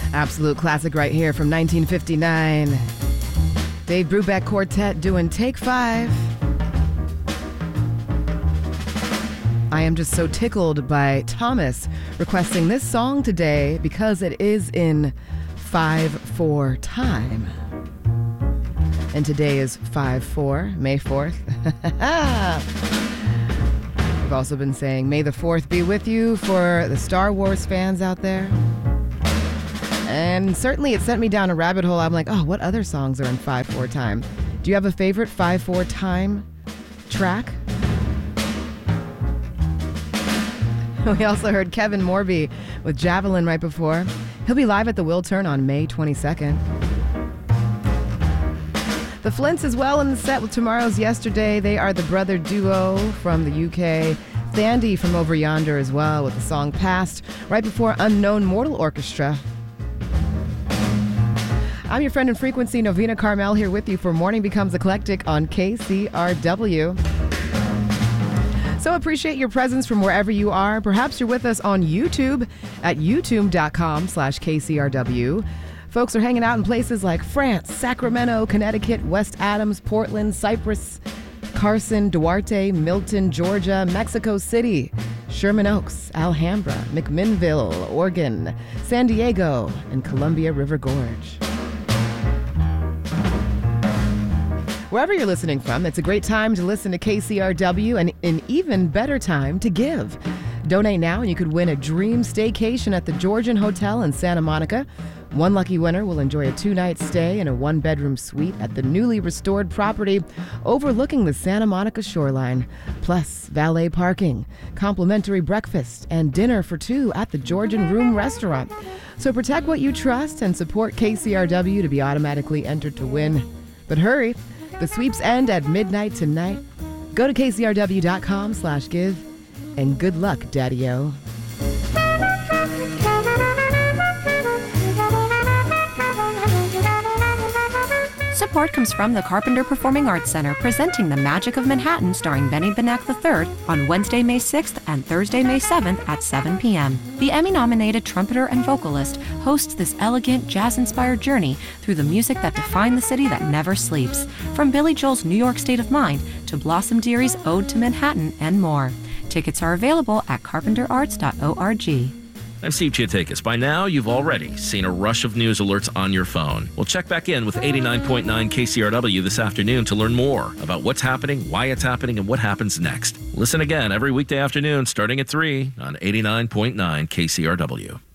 Absolute classic right here from 1959. Dave Brubeck Quartet doing Take 5. I am just so tickled by Thomas requesting this song today because it is in 5/4 time. And today is 5/4, May 4th. We've also been saying, May the 4th be with you for the Star Wars fans out there. And certainly it sent me down a rabbit hole. I'm like, oh, what other songs are in 5/4 time? Do you have a favorite 5/4 time track? We also heard Kevin Morby with Javelin right before. He'll be live at the Wiltern on May 22nd. The Flints as well in the set with Tomorrow's Yesterday. They are the brother duo from the UK. Sandy from Over Yonder as well with the song Past, right before Unknown Mortal Orchestra. I'm your friend in frequency, Novena Carmel, here with you for Morning Becomes Eclectic on KCRW. So appreciate your presence from wherever you are. Perhaps you're with us on YouTube at youtube.com/KCRW. Folks are hanging out in places like France, Sacramento, Connecticut, West Adams, Portland, Cypress, Carson, Duarte, Milton, Georgia, Mexico City, Sherman Oaks, Alhambra, McMinnville, Oregon, San Diego, and Columbia River Gorge. Wherever you're listening from, it's a great time to listen to KCRW and an even better time to give. Donate now and you could win a dream staycation at the Georgian Hotel in Santa Monica. One lucky winner will enjoy a 2-night stay in a 1-bedroom suite at the newly restored property overlooking the Santa Monica shoreline, plus valet parking, complimentary breakfast, and dinner for 2 at the Georgian Room restaurant. So protect what you trust and support KCRW to be automatically entered to win. But hurry! The sweeps end at midnight tonight. Go to kcrw.com/give and good luck, Daddy-O. Support comes from the Carpenter Performing Arts Center, presenting The Magic of Manhattan starring Benny Benack III on Wednesday, May 6th and Thursday, May 7th at 7 p.m. The Emmy-nominated trumpeter and vocalist hosts this elegant, jazz-inspired journey through the music that defined the city that never sleeps, from Billy Joel's New York State of Mind to Blossom Deary's Ode to Manhattan and more. Tickets are available at carpenterarts.org. I'm Steve Chiatakis. By now, you've already seen a rush of news alerts on your phone. We'll check back in with 89.9 KCRW this afternoon to learn more about what's happening, why it's happening, and what happens next. Listen again every weekday afternoon starting at 3 on 89.9 KCRW.